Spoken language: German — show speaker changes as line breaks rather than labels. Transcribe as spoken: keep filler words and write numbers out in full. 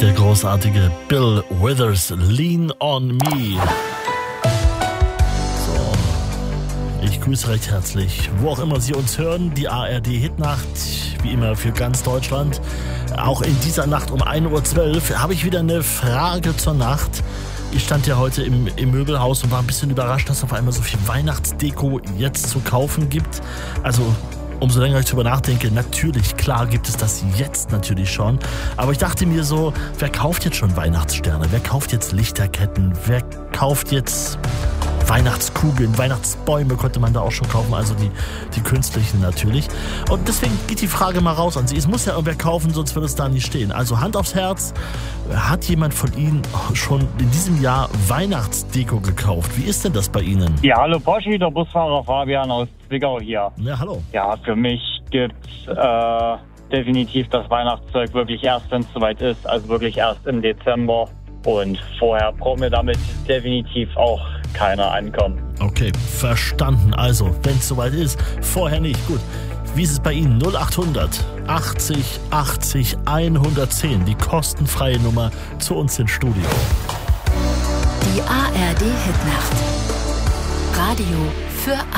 Der großartige Bill Withers, Lean on Me. So, ich grüße recht herzlich, wo auch immer Sie uns hören, die A R D-Hitnacht, wie immer für ganz Deutschland. Auch in dieser Nacht um ein Uhr zwölf habe ich wieder eine Frage zur Nacht. Ich stand ja heute im, im Möbelhaus und war ein bisschen überrascht, dass es auf einmal so viel Weihnachtsdeko jetzt zu kaufen gibt. Also umso länger ich drüber nachdenke, natürlich, klar gibt es das jetzt natürlich schon. Aber ich dachte mir so, wer kauft jetzt schon Weihnachtssterne? Wer kauft jetzt Lichterketten? Wer kauft jetzt Weihnachtskugeln, Weihnachtsbäume konnte man da auch schon kaufen, also die, die künstlichen natürlich. Und deswegen geht die Frage mal raus an Sie. Es muss ja irgendwer kaufen, sonst wird es da nicht stehen. Also Hand aufs Herz, hat jemand von Ihnen schon in diesem Jahr Weihnachtsdeko gekauft? Wie ist denn das bei Ihnen?
Ja, hallo Porsche, der Busfahrer Fabian aus Zwickau hier.
Ja, hallo.
Ja, für mich gibt's äh, definitiv das Weihnachtszeug wirklich erst, wenn es soweit ist, also wirklich erst im Dezember. Und vorher braucht mir damit definitiv auch keiner ankommen.
Okay, verstanden. Also, wenn es soweit ist, vorher nicht. Gut. Wie ist es bei Ihnen? null acht hundert achtzig achtzig hundertzehn, die kostenfreie Nummer zu uns ins Studio.
Die A R D-Hitnacht. Radio für